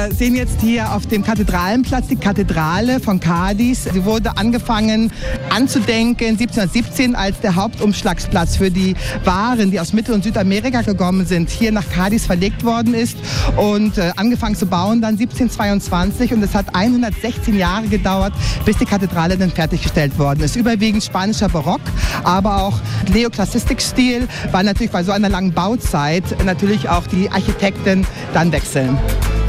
Wir sehen jetzt hier auf dem Kathedralenplatz die Kathedrale von Cádiz. Sie wurde angefangen anzudenken 1717, als der Hauptumschlagsplatz für die Waren, die aus Mittel- und Südamerika gekommen sind, hier nach Cádiz verlegt worden ist und angefangen zu bauen dann 1722. Und es hat 116 Jahre gedauert, bis die Kathedrale dann fertiggestellt worden ist. Überwiegend spanischer Barock, aber auch Neoklassistikstil, weil natürlich bei so einer langen Bauzeit natürlich auch die Architekten dann wechseln.